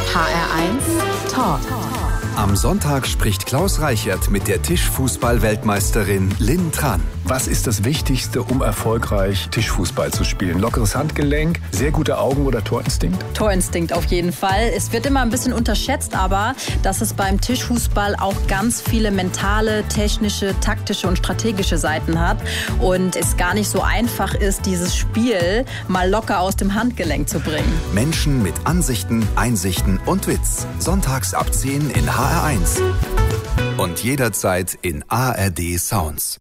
HR1 Talk. Am Sonntag spricht Klaus Reichert mit der Tischfußball-Weltmeisterin Lynn Tran. Was ist das Wichtigste, um erfolgreich Tischfußball zu spielen? Lockeres Handgelenk, sehr gute Augen oder Torinstinkt? Torinstinkt auf jeden Fall. Es wird immer ein bisschen unterschätzt, aber dass es beim Tischfußball auch ganz viele mentale, technische, taktische und strategische Seiten hat und es gar nicht so einfach ist, dieses Spiel mal locker aus dem Handgelenk zu bringen. Menschen mit Ansichten, Einsichten und Witz. Sonntags ab 10 in HR1 und jederzeit in ARD Sounds.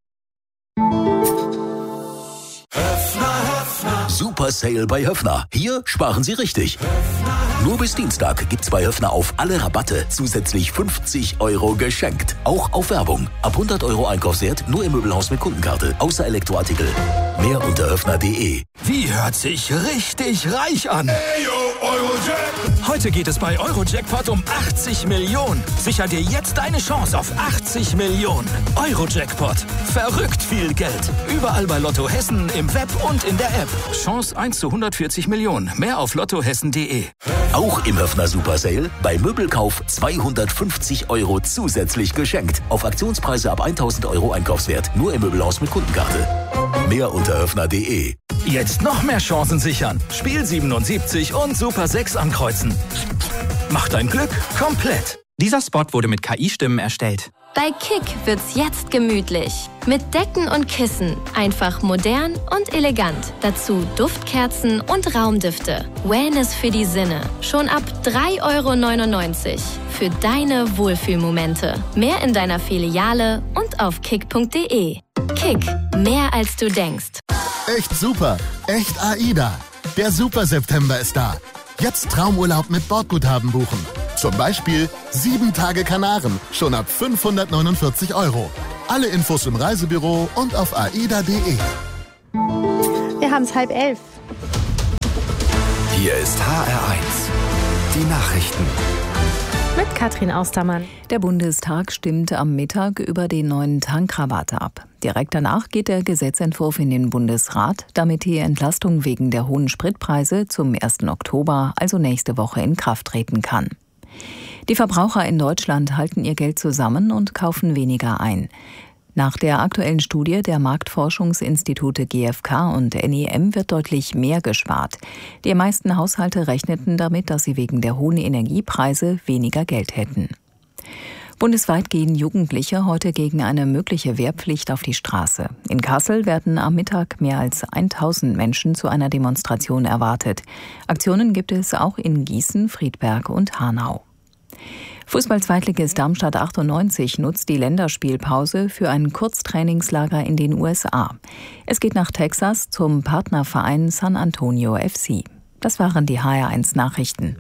Super Sale bei Höffner. Hier sparen Sie richtig. Nur bis Dienstag gibt's bei Höffner auf alle Rabatte zusätzlich 50 € geschenkt. Auch auf Werbung. Ab 100 € Einkaufswert nur im Möbelhaus mit Kundenkarte. Außer Elektroartikel. Mehr unter höffner.de. Wie hört sich richtig reich an? Hey, yo, Eurojackpot. Heute geht es bei Eurojackpot um 80 Millionen. Sicher dir jetzt deine Chance auf 80 Millionen. Eurojackpot. Verrückt viel Geld. Überall bei Lotto Hessen, im Web und in der App. Chance 1 zu 140 Millionen. Mehr auf lottohessen.de. Auch im Höffner Super Sale. Bei Möbelkauf 250 € zusätzlich geschenkt. Auf Aktionspreise ab 1000 € Einkaufswert. Nur im Möbelhaus mit Kundenkarte. Mehr unter höffner.de. Jetzt noch mehr Chancen sichern. Spiel 77 und Super 6 ankreuzen. Mach dein Glück komplett. Dieser Spot wurde mit KI-Stimmen erstellt. Bei Kick wird's jetzt gemütlich. Mit Decken und Kissen. Einfach modern und elegant. Dazu Duftkerzen und Raumdüfte. Wellness für die Sinne. Schon ab 3,99 € für deine Wohlfühlmomente. Mehr in deiner Filiale und auf kick.de. Kick. Mehr als du denkst. Echt super. Echt AIDA. Der Super September ist da. Jetzt Traumurlaub mit Bordguthaben buchen. Zum Beispiel 7 Tage Kanaren, schon ab 549 €. Alle Infos im Reisebüro und auf aida.de. Wir haben es 10:30. Hier ist HR1. Die Nachrichten. Mit Katrin Austermann. Der Bundestag stimmt am Mittag über den neuen Tankrabatt ab. Direkt danach geht der Gesetzentwurf in den Bundesrat, damit die Entlastung wegen der hohen Spritpreise zum 1. Oktober, also nächste Woche, in Kraft treten kann. Die Verbraucher in Deutschland halten ihr Geld zusammen und kaufen weniger ein. Nach der aktuellen Studie der Marktforschungsinstitute GfK und NEM wird deutlich mehr gespart. Die meisten Haushalte rechneten damit, dass sie wegen der hohen Energiepreise weniger Geld hätten. Bundesweit gehen Jugendliche heute gegen eine mögliche Wehrpflicht auf die Straße. In Kassel werden am Mittag mehr als 1000 Menschen zu einer Demonstration erwartet. Aktionen gibt es auch in Gießen, Friedberg und Hanau. Fußball-Zweitligist Darmstadt 98 nutzt die Länderspielpause für ein Kurztrainingslager in den USA. Es geht nach Texas zum Partnerverein San Antonio FC. Das waren die HR1 Nachrichten.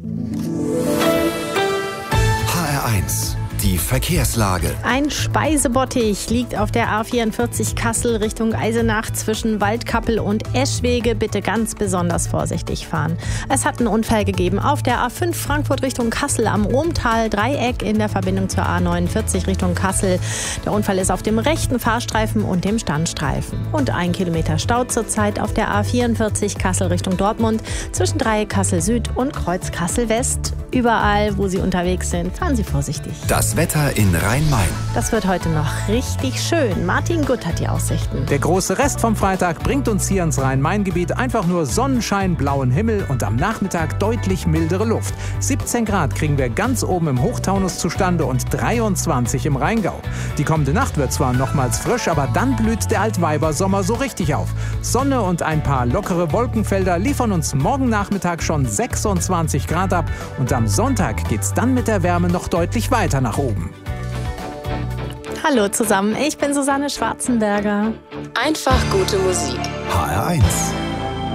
HR1. Die Verkehrslage. Ein Speisebottich liegt auf der A44 Kassel Richtung Eisenach zwischen Waldkappel und Eschwege. Bitte ganz besonders vorsichtig fahren. Es hat einen Unfall gegeben auf der A5 Frankfurt Richtung Kassel am Romtal-Dreieck in der Verbindung zur A49 Richtung Kassel. Der Unfall ist auf dem rechten Fahrstreifen und dem Standstreifen. Und 1 Kilometer Stau zurzeit auf der A44 Kassel Richtung Dortmund zwischen Dreieck Kassel Süd und Kreuz Kassel West. Überall, wo Sie unterwegs sind, fahren Sie vorsichtig. Das Wetter in Rhein-Main. Das wird heute noch richtig schön. Martin Gutt hat die Aussichten. Der große Rest vom Freitag bringt uns hier ins Rhein-Main-Gebiet einfach nur Sonnenschein, blauen Himmel und am Nachmittag deutlich mildere Luft. 17 Grad kriegen wir ganz oben im Hochtaunus zustande und 23 im Rheingau. Die kommende Nacht wird zwar nochmals frisch, aber dann blüht der Altweibersommer so richtig auf. Sonne und ein paar lockere Wolkenfelder liefern uns morgen Nachmittag schon 26 Grad ab und am Sonntag geht's dann mit der Wärme noch deutlich weiter nach oben. Hallo zusammen, ich bin Susanne Schwarzenberger. Einfach gute Musik. HR1.